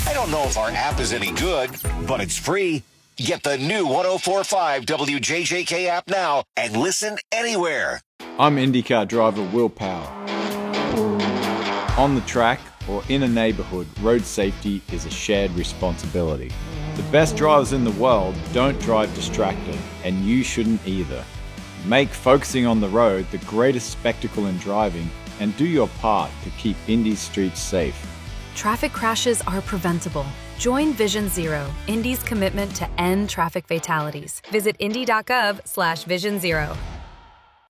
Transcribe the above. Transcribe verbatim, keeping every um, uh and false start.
I don't know if our app is any good, but it's free. Get the new one oh four point five W J J K app now and listen anywhere. I'm IndyCar driver Will Power. On the track or in a neighborhood, road safety is a shared responsibility. The best drivers in the world don't drive distracted, and you shouldn't either. Make focusing on the road the greatest spectacle in driving, and do your part to keep Indy's streets safe. Traffic crashes are preventable. Join Vision Zero, Indy's commitment to end traffic fatalities. Visit indy dot gov slash vision zero.